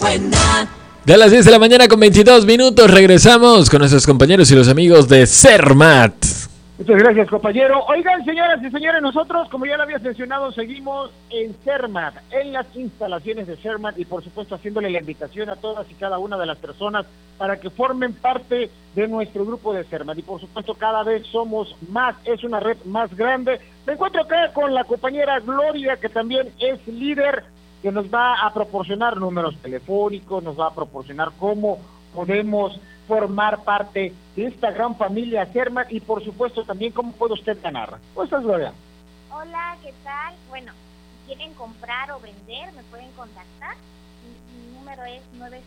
De las 10 de la mañana con 22 minutos regresamos con nuestros compañeros y los amigos de Cermat. Muchas gracias, compañero. Oigan, señoras y señores, nosotros, como ya lo habías mencionado, seguimos en Cermat, en las instalaciones de Cermat, y por supuesto haciéndole la invitación a todas y cada una de las personas para que formen parte de nuestro grupo de Cermat. Y por supuesto cada vez somos más, es una red más grande. Me encuentro acá con la compañera Gloria, que también es líder, que nos va a proporcionar números telefónicos, nos va a proporcionar cómo podemos formar parte de esta gran familia Cermat y por supuesto también cómo puede usted ganar. ¿Cómo estás, Gloria? Hola, ¿qué tal? Bueno, si quieren comprar o vender, me pueden contactar. Mi número es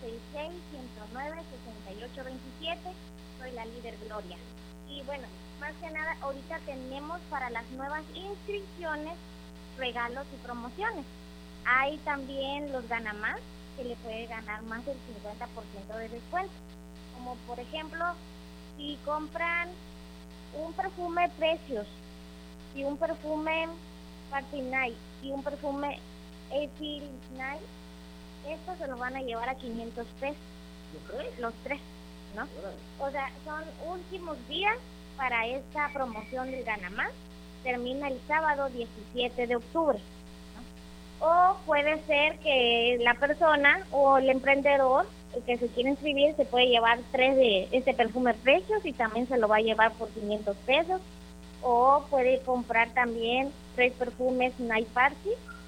966-109-6827. Soy la líder Gloria. Y bueno, más que nada, ahorita tenemos para las nuevas inscripciones regalos y promociones. Hay también los ganamás, que le puede ganar más del 50% de descuento. Como por ejemplo, si compran un perfume Precious y un perfume Party Night y un perfume April Night, estos se los van a llevar a 500 pesos. Los tres, ¿no? O sea, son últimos días para esta promoción del ganamás. Termina el sábado 17 de octubre. O puede ser que la persona o el emprendedor que se quiere inscribir se puede llevar 3 de este perfume Precious y también se lo va a llevar por 500 pesos. O puede comprar también 3 perfumes Night Party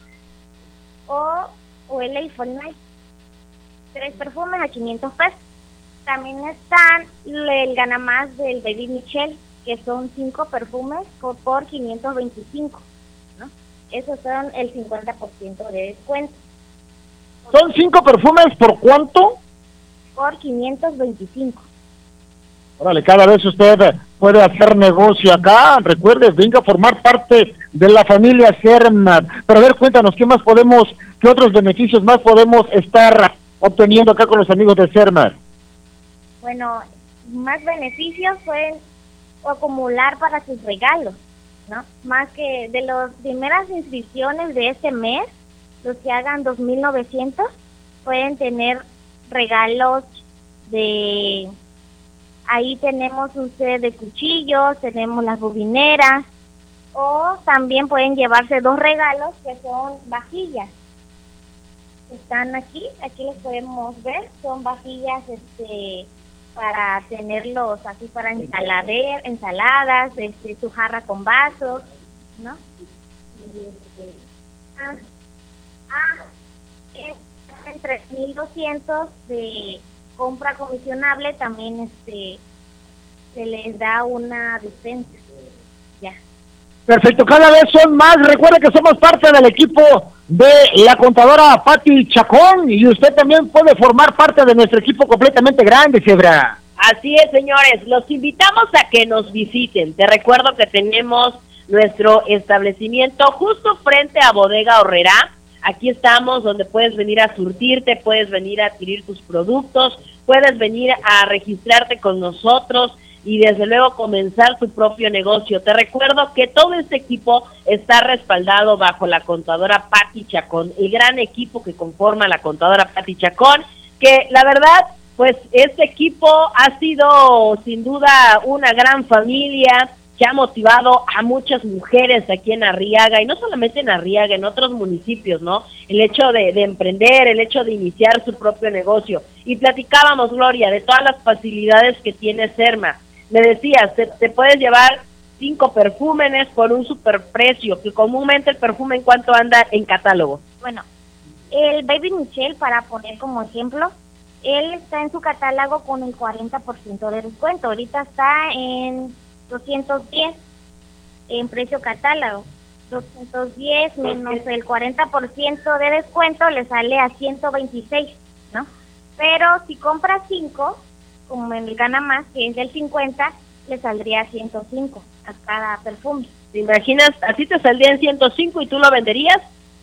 o LA for Night. 3 perfumes a 500 pesos. También están el ganamás del Baby Michelle, que son 5 perfumes por 525. Esos son el 50% de descuento. ¿Son 5 perfumes por cuánto? Por 525. Órale, cada vez usted puede hacer negocio acá. Recuerde, venga a formar parte de la familia Cermat. Pero a ver, cuéntanos, ¿qué otros beneficios más podemos estar obteniendo acá con los amigos de Cermat? Bueno, más beneficios pueden acumular para sus regalos, ¿no? Más que de las primeras inscripciones de este mes, los que hagan 2,900 pueden tener regalos de... Ahí tenemos un set de cuchillos, tenemos las bobineras, o también pueden llevarse 2 regalos que son vajillas. Están aquí los podemos ver, son vajillas para tenerlos así para ensaladas, su jarra con vasos, ¿no? Entre 1,200 de compra comisionable también se les da una despensa. Ya. Perfecto, cada vez son más. Recuerde que somos parte del equipo de la contadora Pati Chacón y usted también puede formar parte de nuestro equipo completamente grande, Zebra. Así es, señores, los invitamos a que nos visiten. Te recuerdo que tenemos nuestro establecimiento justo frente a Bodega Horrera. Aquí estamos donde puedes venir a surtirte, puedes venir a adquirir tus productos, puedes venir a registrarte con nosotros y desde luego comenzar tu propio negocio. Te recuerdo que todo este equipo está respaldado bajo la contadora Pati Chacón, el gran equipo que conforma la contadora Pati Chacón, que la verdad, pues este equipo ha sido sin duda una gran familia que ha motivado a muchas mujeres aquí en Arriaga, y no solamente en Arriaga, en otros municipios, ¿no? El hecho de emprender, el hecho de iniciar su propio negocio. Y platicábamos, Gloria, de todas las facilidades que tiene Cermat. Me decías, te puedes llevar 5 perfúmenes por un superprecio, que comúnmente el perfume, ¿en cuánto anda en catálogo? Bueno, el Baby Michelle, para poner como ejemplo, él está en su catálogo con el 40% de descuento. Ahorita está en 210 en precio catálogo. 210 menos el 40% de descuento le sale a 126, ¿no? Pero si compras 5, como en el ganamás, que es del 50, le saldría a 105 a cada perfume. ¿Te imaginas? Así te saldría en 105 y tú lo venderías.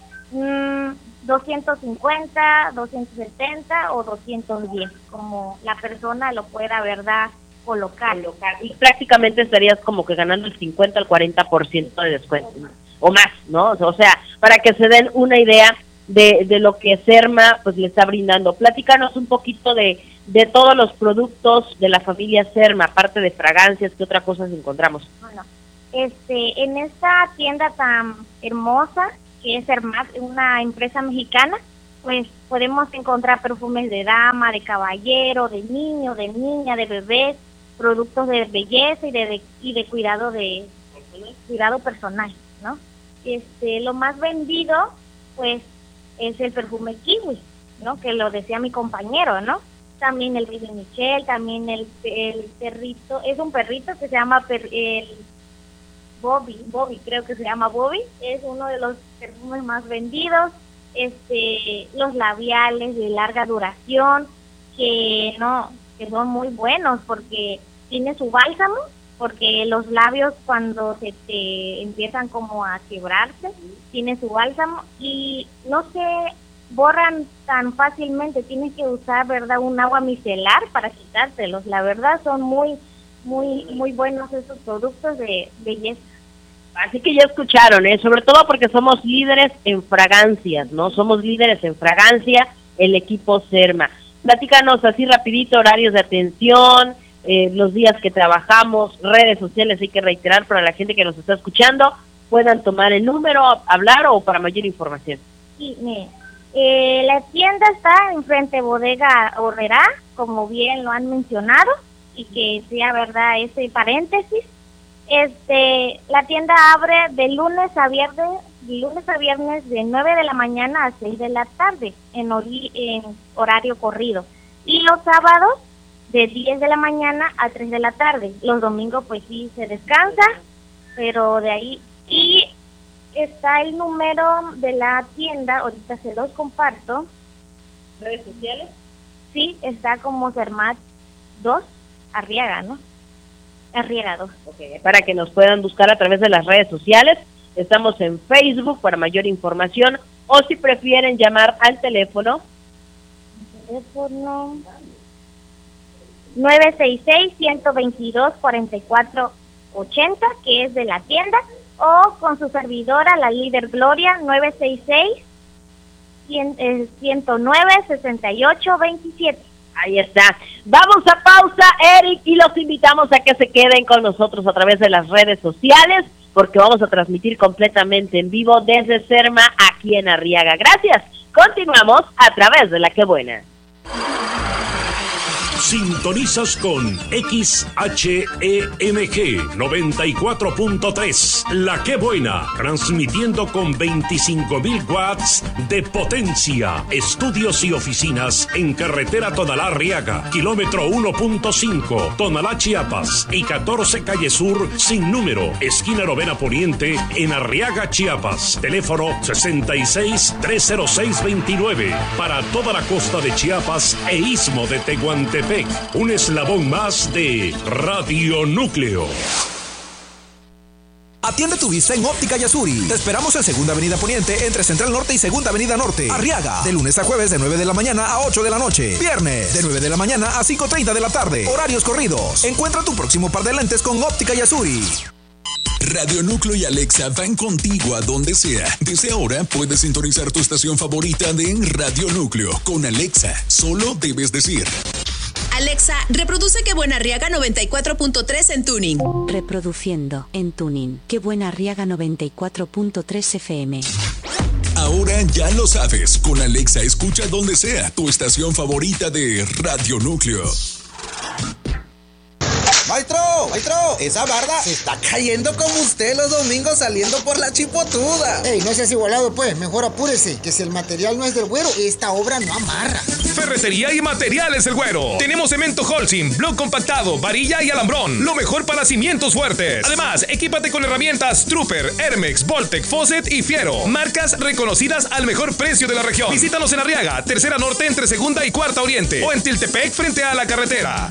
250, 270 o 210, como la persona lo pueda, ¿verdad?, colocar. Y prácticamente estarías como que ganando el 50 al 40% de descuento, o más, ¿no? O sea, para que se den una idea de lo que Serma pues le está brindando. Platícanos un poquito de todos los productos de la familia Serma, aparte de fragancias, ¿qué otra cosa encontramos? Bueno, en esta tienda tan hermosa que es Sermat, una empresa mexicana, pues podemos encontrar perfumes de dama, de caballero, de niño, de niña, de bebés, productos de belleza y de cuidado personal, ¿no? Lo más vendido, pues, es el perfume Kiwi, ¿no? Que lo decía mi compañero, ¿no? También el Baby Michelle, también el perrito, es un perrito que se llama Bobby, creo que se llama Bobby, es uno de los perfumes más vendidos. Los labiales de larga duración, que son muy buenos porque tiene su bálsamo, porque los labios cuando se te empiezan como a quebrarse, tiene su bálsamo y no se borran tan fácilmente, tienes que usar, ¿verdad?, un agua micelar para quitártelos. La verdad son muy buenos esos productos de belleza. Así que ya escucharon, sobre todo porque somos líderes en fragancias, ¿no? Somos líderes en fragancia, el equipo Serma. Platícanos así rapidito, horarios de atención, los días que trabajamos, redes sociales, hay que reiterar para la gente que nos está escuchando, puedan tomar el número, hablar o para mayor información. Sí, la tienda está enfrente de Bodega Aurrerá, como bien lo han mencionado, y que sea verdad ese paréntesis. La tienda abre de lunes a viernes de 9 de la mañana a 6 de la tarde en horario corrido, y los sábados de 10 de la mañana a 3 de la tarde. Los domingos pues sí se descansa, pero de ahí. Y está el número de la tienda, ahorita se los comparto. ¿Redes sociales? Sí, está como Sermat 2 Arriaga, ¿no? Arriaga 2. Okay, para que nos puedan buscar a través de las redes sociales. Estamos en Facebook para mayor información, o si prefieren llamar al teléfono 966-122-4480, que es de la tienda, o con su servidora, la líder Gloria, 966-109-6827. Ahí está. Vamos a pausa, Eric, y los invitamos a que se queden con nosotros a través de las redes sociales, porque vamos a transmitir completamente en vivo desde Serma, aquí en Arriaga. Gracias. Continuamos a través de La Qué Buena. Sintonizas con XHEMG 94.3, La Qué Buena, transmitiendo con 25.000 watts de potencia. Estudios y oficinas en carretera Tonalá-Arriaga, kilómetro 1.5, Tonalá, Chiapas, y 14 Calle Sur, sin número, esquina Novena Poniente, en Arriaga, Chiapas. Teléfono 66-306-29, para toda la costa de Chiapas e istmo de Tehuantepec. Un eslabón más de Radio Núcleo. Atiende tu vista en Óptica Yasuri. Te esperamos en Segunda Avenida Poniente, entre Central Norte y Segunda Avenida Norte. Arriaga, de lunes a jueves de 9 de la mañana a 8 de la noche. Viernes, de 9 de la mañana a 5:30 de la tarde. Horarios corridos. Encuentra tu próximo par de lentes con Óptica Yasuri. Radio Núcleo y Alexa van contigo a donde sea. Desde ahora puedes sintonizar tu estación favorita de Radio Núcleo. Con Alexa, solo debes decir: Alexa, reproduce Qué Buena Arriaga 94.3 en Tuning. Reproduciendo en Tuning. Qué Buena Arriaga 94.3 FM. Ahora ya lo sabes. Con Alexa escucha donde sea tu estación favorita de Radio Núcleo. Maestro, esa barda se está cayendo como usted los domingos saliendo por la Chipotuda. Ey, no seas igualado pues, mejor apúrese, que si el material no es del Güero, esta obra no amarra. Ferretería y Materiales El Güero. Tenemos cemento Holcim, block compactado, varilla y alambrón. Lo mejor para cimientos fuertes. Además, equípate con herramientas Trooper, Hermex, Voltec, Fosset y Fiero. Marcas reconocidas al mejor precio de la región. Visítanos en Arriaga, Tercera Norte entre Segunda y Cuarta Oriente, o en Tiltepec frente a la carretera.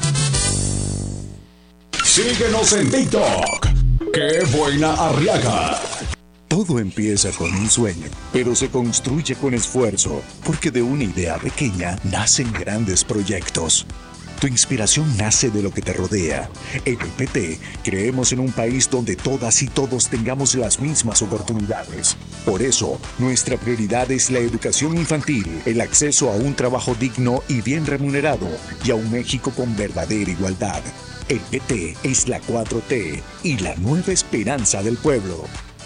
Síguenos en TikTok. ¡Qué Buena Arriaga! Todo empieza con un sueño, pero se construye con esfuerzo, porque de una idea pequeña nacen grandes proyectos. Tu inspiración nace de lo que te rodea. En el PT creemos en un país donde todas y todos tengamos las mismas oportunidades. Por eso, nuestra prioridad es la educación infantil, el acceso a un trabajo digno y bien remunerado y a un México con verdadera igualdad. El PT es la 4T y la nueva esperanza del pueblo.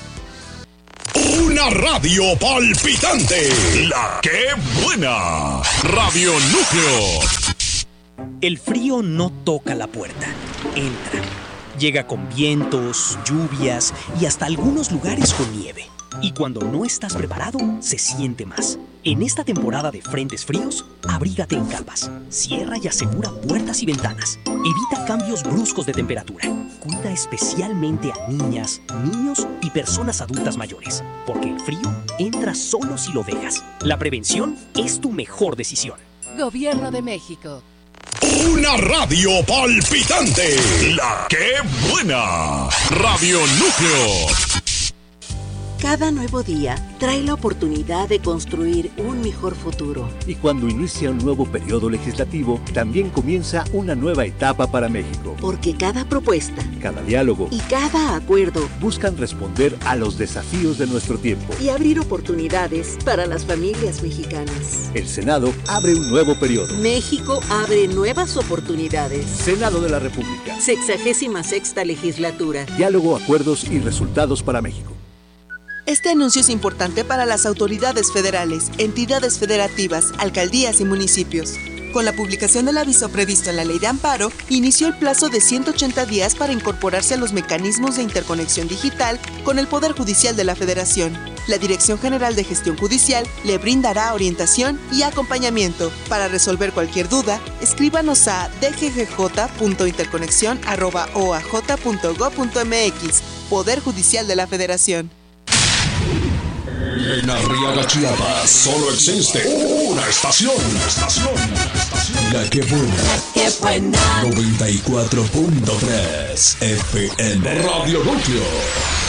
Una radio palpitante. La que buena. Radio Núcleo. El frío no toca la puerta, entra. Llega con vientos, lluvias y hasta algunos lugares con nieve. Y cuando no estás preparado, se siente más. En esta temporada de frentes fríos, abrígate en capas. Cierra y asegura puertas y ventanas. Evita cambios bruscos de temperatura. Cuida especialmente a niñas, niños y personas adultas mayores, porque el frío entra solo si lo dejas. La prevención es tu mejor decisión. Gobierno de México. Una radio palpitante. La que buena. Radio Núcleo. Cada nuevo día trae la oportunidad de construir un mejor futuro. Y cuando inicia un nuevo periodo legislativo, también comienza una nueva etapa para México. Porque cada propuesta, cada diálogo y cada acuerdo buscan responder a los desafíos de nuestro tiempo y abrir oportunidades para las familias mexicanas. El Senado abre un nuevo periodo. México abre nuevas oportunidades. Senado de la República. 66ª legislatura. Diálogo, acuerdos y resultados para México. Este anuncio es importante para las autoridades federales, entidades federativas, alcaldías y municipios. Con la publicación del aviso previsto en la Ley de Amparo, inició el plazo de 180 días para incorporarse a los mecanismos de interconexión digital con el Poder Judicial de la Federación. La Dirección General de Gestión Judicial le brindará orientación y acompañamiento. Para resolver cualquier duda, escríbanos a dggj.interconexión@oaj.gov.mx. Poder Judicial de la Federación. En Arriaga, Chiapas, solo existe una estación. La que buena. ¡Qué buena! 94.3 FM. Radio Núcleo.